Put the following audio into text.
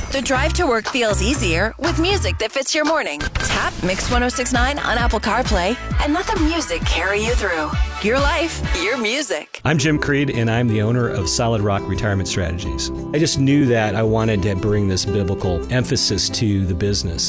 The drive to work feels easier with music that fits your morning. Tap Mix 1069 on Apple CarPlay and let the music carry you through. Your life, your music. I'm Jim Creed, and I'm the owner of Solid Rock Retirement Strategies. I just knew that I wanted to bring this biblical emphasis to the business.